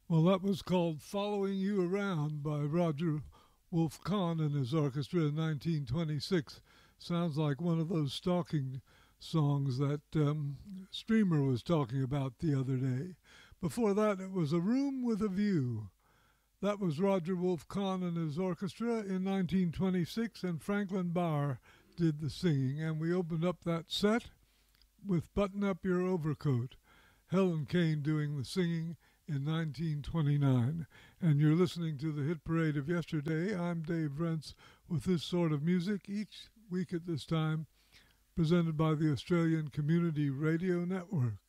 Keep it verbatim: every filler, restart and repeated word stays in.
Well, that was called Following You Around by Roger Wolf Kahn and his orchestra in nineteen twenty-six. Sounds like one of those stalking songs that um, Streamer was talking about the other day. Before that, it was A Room with a View. That was Roger Wolf Kahn and his orchestra in nineteen twenty-six, and Franklin Barr did the singing. And we opened up that set with Button Up Your Overcoat, Helen Kane doing the singing in nineteen twenty-nine. And you're listening to the hit parade of yesterday. I'm Dave Rentz with this sort of music each week at this time, presented by the Australian Community Radio Network.